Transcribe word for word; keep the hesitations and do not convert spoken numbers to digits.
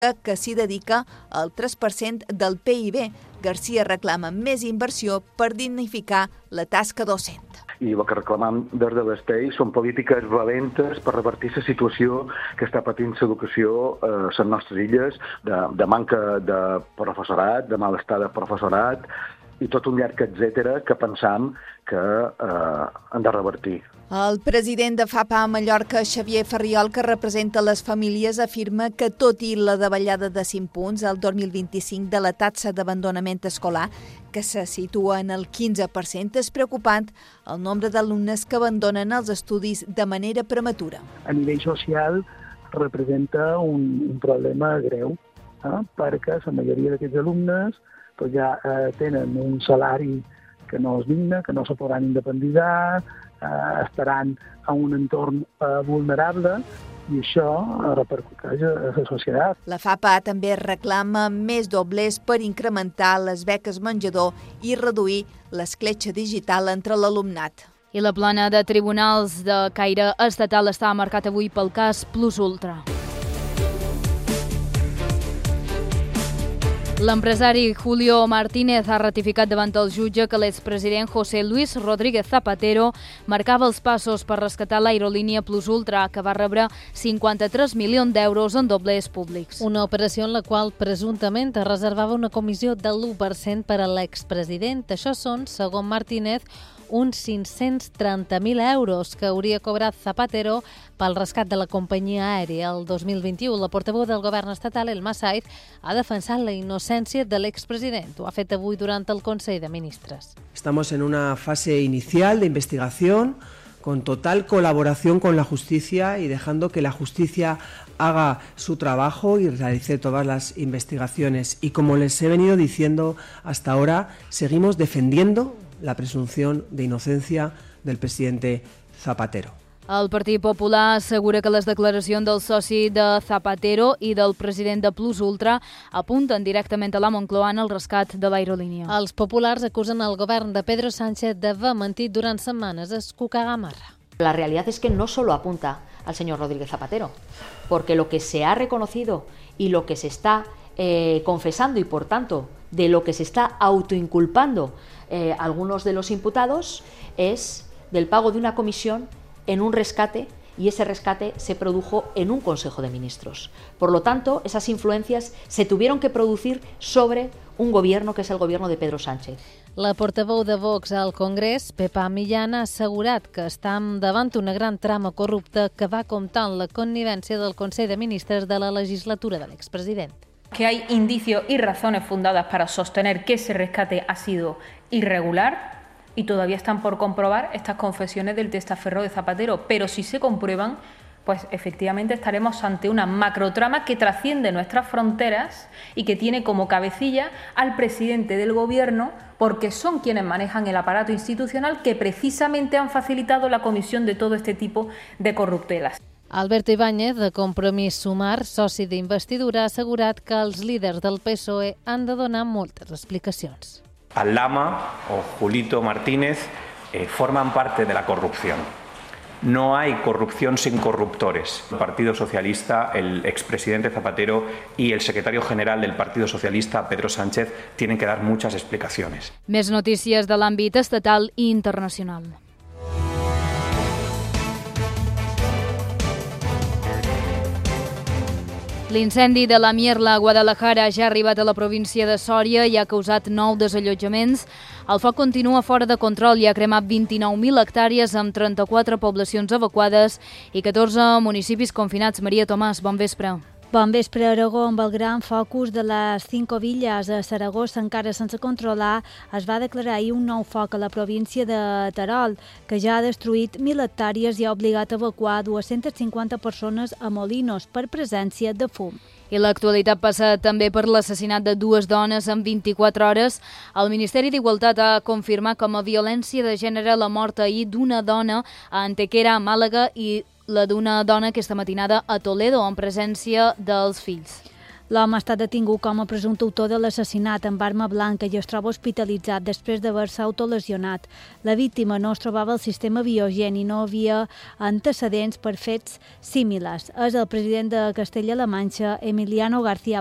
que s'hi dedica el tres per cent del P I B. Garcia reclama més inversió per dignificar la tasca docent. I el que reclamam des de l'Estei són polítiques valentes per revertir la situació que està patint l'educació a les nostres illes, de, de manca de professorat, de malestar de professorat, i tot un llarg etcètera que pensam que eh, han de revertir. El president de FAPA a Mallorca, Xavier Ferriol, que representa les famílies, afirma que tot i la davallada de cinc punts el dos mil vint-i-cinc de la taxa d'abandonament escolar, que se situa en el quinze per cent, és preocupant el nombre d'alumnes que abandonen els estudis de manera prematura. A nivell social representa un, un problema greu, eh? perquè la majoria d'aquests alumnes pues ja eh, tenen un salari que no és digne, que no se podran independitzar, eh, estaran a un entorn eh, vulnerable i això repercuteix a la societat. La FAPA també reclama més doblers per incrementar les beques menjador i reduir l'escletxa digital entre l'alumnat. I la plana de tribunals de caire estatal està marcat avui pel cas Plus Ultra. L'empresari Julio Martínez ha ratificat davant el jutge que l'expresident José Luis Rodríguez Zapatero marcava els passos per rescatar l'aerolínia Plus Ultra, que va rebre cinquanta-tres milions d'euros en doblers públics. Una operació en la qual presumptament es reservava una comissió del l'u per cent per a l'expresident. Això són, segons Martínez, uns cinc-cents trenta mil euros que hauria cobrat Zapatero pel rescat de la companyia aèria. El dos mil vint-i-u, la portaveu del govern estatal, Elma Saiz, ha defensat la innocència de l'expresident. Ho ha fet avui durant el Consell de Ministres. Estamos en una fase inicial de investigación con total colaboración con la justicia y dejando que la justicia haga su trabajo y realice todas las investigaciones. Y como les he venido diciendo hasta ahora, seguimos defendiendo la presumpción de inocencia del presidente Zapatero. El Partit Popular assegura que les declaracions del soci de Zapatero i del president de Plus Ultra apunten directament a la Moncloa en el rescat de l'aerolínia. Els populars acusen el govern de Pedro Sánchez d'haver mentit durant setmanes. Es Cuca Gamarra. La realidad es que no solo apunta al señor Rodríguez Zapatero, porque lo que se ha reconocido y lo que se está eh, confesando y por tanto de lo que se está autoinculpando eh, algunos de los imputados es del pago de una comisión en un rescate, y ese rescate se produjo en un Consejo de Ministros. Por lo tanto, esas influencias se tuvieron que producir sobre un gobierno que es el gobierno de Pedro Sánchez. La portaveu de Vox al Congrés, Pepa Millán, ha assegurat que estem davant una gran trama corrupta que va comptar amb la connivència del Consell de Ministres de la legislatura de l'expresident. Que hay indicios y razones fundadas para sostener que ese rescate ha sido irregular y todavía están por comprobar estas confesiones del testaferro de Zapatero, pero si se comprueban, pues efectivamente estaremos ante una macrotrama que trasciende nuestras fronteras y que tiene como cabecilla al presidente del gobierno, porque son quienes manejan el aparato institucional que precisamente han facilitado la comisión de todo este tipo de corruptelas. Alberto Ibáñez, de Compromís Sumar, soci d'investidura, ha assegurat que els líders del P S O E han de donar moltes explicacions. Aldama o Julito Martínez eh, forman parte de la corrupción. No hay corrupción sin corruptores. El Partido Socialista, el expresidente Zapatero y el secretario general del Partido Socialista, Pedro Sánchez, tienen que dar muchas explicaciones. Més notícies de l'àmbit estatal i internacional. L'incendi de la Mierla a Guadalajara ja ha arribat a la província de Sòria i ha causat nou desallotjaments. El foc continua fora de control i ha cremat vint-i-nou mil hectàrees amb trenta-quatre poblacions evacuades i catorze municipis confinats. Maria Tomàs, bon vespre. Bon vespre, Aragó. Amb el gran focus de les Cinco Villas a Saragossa encara sense controlar, es va declarar ahir un nou foc a la província de Terol, que ja ha destruït mil hectàrees i ha obligat a evacuar dues-centes cinquanta persones a Molinos per presència de fum. I l'actualitat passa també per l'assassinat de dues dones en vint-i-quatre hores. El Ministeri d'Igualtat ha confirmat com a violència de gènere la mort ahir d'una dona a Antequera, a Màlaga, i la d'una dona aquesta matinada a Toledo, en presència dels fills. L'home està detingut com a presumpte autor de l'assassinat amb arma blanca i es troba hospitalitzat després d'haver-se autolesionat. La víctima no es trobava al sistema biogen i no havia antecedents per fets similars. És el president de Castella-La Manxa, Emiliano García